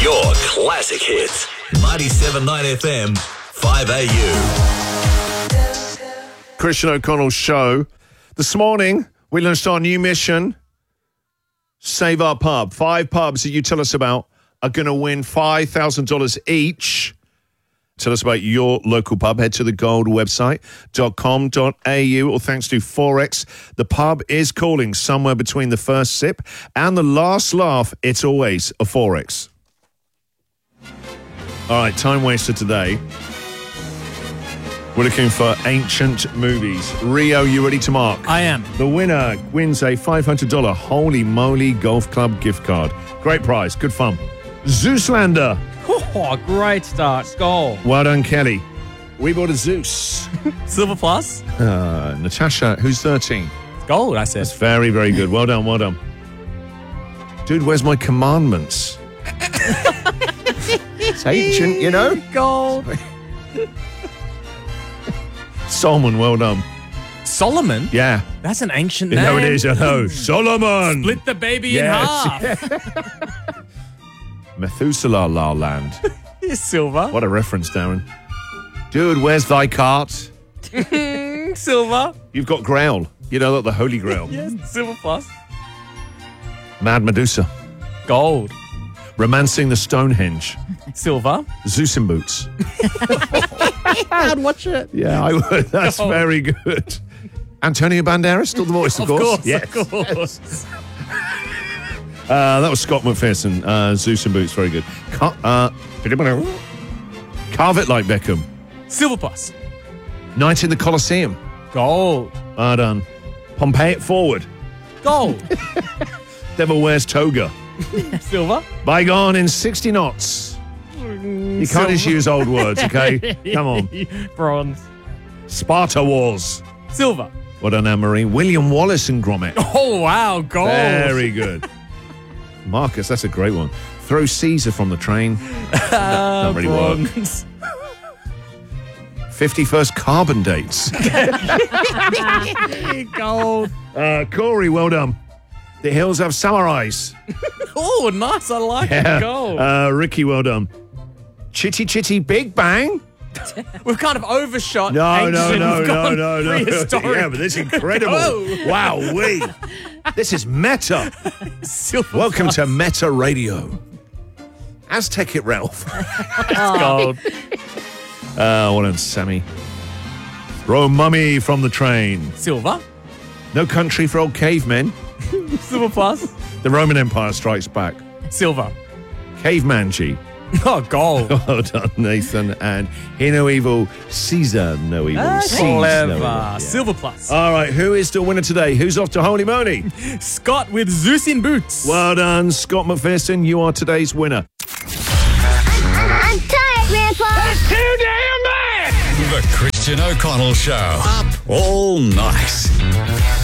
Your classic hits. 97.9 FM, 5AU. Christian O'Connell Show. This morning, we launched our new mission, Save Our Pub. 5 pubs that you tell us about are going to win $5,000 each. Tell us about your local pub. Head to the gold website.com.au, or thanks to Forex. The pub is calling. Somewhere between the first sip and the last laugh, it's always a Forex. All right, time waster today. We're looking for ancient movies. Rio, you ready to mark? I am. The winner wins a $500 Holy Moly Golf Club gift card. Great prize, good fun. Zeuslander. Oh, great start. Goal. Well done, Kelly. We bought a Zeus. Silver plus. Natasha, who's 13? Gold, I said. That's very, very good. Well done, well done. Dude, where's my commandments? It's ancient, you know? Gold. Solomon, well done. Solomon? Yeah. That's an ancient name. No, it is, I know. Solomon! Split the baby in half. Methuselah La Land. Silver. What a reference, Darren. Dude, where's thy cart? Silver. You've got Grail. You know, the Holy Grail. Yes, silver plus. Mad Medusa. Gold. Romancing the Stonehenge. Silver. Zeus in Boots. I'd watch it. Yeah, I would. That's Gold. very good. Antonio Banderas, still the voice, of course. Yes. Of course. That was Scott McPherson. Zeus in Boots, very good. Carve It Like Beckham. Silver plus. Night in the Colosseum. Gold. Well done. Pompey It Forward. Gold. Devil Wears Toga. Silver. Bygone in 60 knots. You can't just use old words, okay? Come on. Bronze. Sparta Wars. Silver. Well done, Anne-Marie. William Wallace and Gromit. Oh, wow. Gold. Very good. Marcus, that's a great one. Throw Caesar from the train. Don't really work. Bronze. 51st carbon dates. Gold. Corey, well done. The Hills Have Samurais. Oh, nice. I like it. Gold. Ricky, well done. Chitty Chitty Big Bang. We've kind of overshot. No. ancient. We've gone prehistoric. Yeah, but this is incredible. Oh. Wow, this is meta. Silver Welcome plus. to Meta Radio. Aztec it, Ralph. Gold. Well done, Sammy. Throw Mummy from the train. Silver. No Country for Old Cavemen. Silver plus. The Roman Empire Strikes Back. Silver. Caveman G. Oh, gold. Well done, Nathan. And Hear No Evil, Caesar No Evil. Sees No Evil. Clever. Yeah. Silver plus. All right, who is the winner today? Who's off to Holy Moly? Scott with Zeus in Boots. Well done, Scott McPherson. You are today's winner. I'm tired, Grandpa. That's too damn bad! The Christian O'Connell Show. Up all night.